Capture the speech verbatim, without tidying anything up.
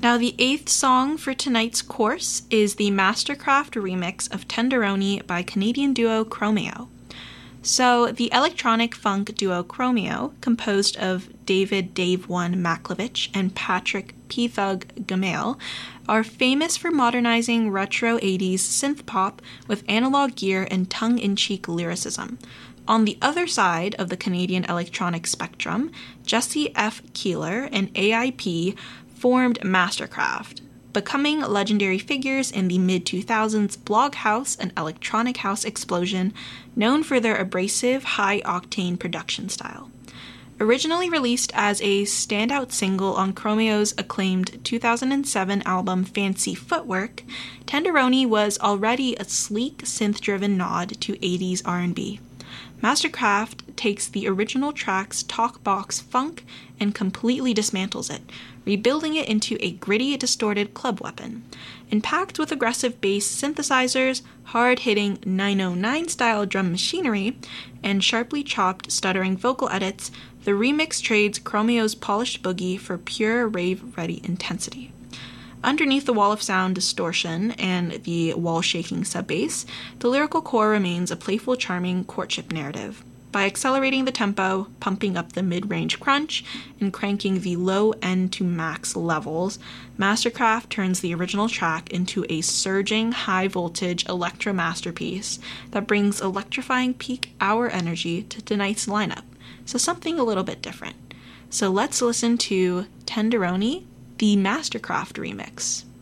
Now, the eighth song for tonight's course is the Mastercraft remix of Tenderoni by Canadian duo Chromeo. So, the electronic funk duo Chromeo, composed of David Dave one Maklovich and Patrick P-Thug Gamail, are famous for modernizing retro eighties synth pop with analog gear and tongue-in-cheek lyricism. On the other side of the Canadian electronic spectrum, Jesse F. Keeler and A I P formed Mastercraft, becoming legendary figures in the mid two thousands blog house and electronic house explosion, known for their abrasive, high-octane production style. Originally released as a standout single on Chromeo's acclaimed two thousand seven album Fancy Footwork, Tenderoni was already a sleek, synth-driven nod to eighties R and B. Mastercraft takes the original track's talk-box funk and completely dismantles it, rebuilding it into a gritty, distorted club weapon. And packed with aggressive bass synthesizers, hard-hitting nine oh nine-style drum machinery, and sharply chopped, stuttering vocal edits, the remix trades Chromeo's polished boogie for pure rave-ready intensity. Underneath the wall of sound distortion and the wall-shaking sub-bass, the lyrical core remains a playful, charming courtship narrative. By accelerating the tempo, pumping up the mid-range crunch, and cranking the low end to max levels, Mastercraft turns the original track into a surging, high-voltage electro masterpiece that brings electrifying peak hour energy to tonight's lineup, so something a little bit different. So let's listen to Tenderoni, the Mastercraft remix.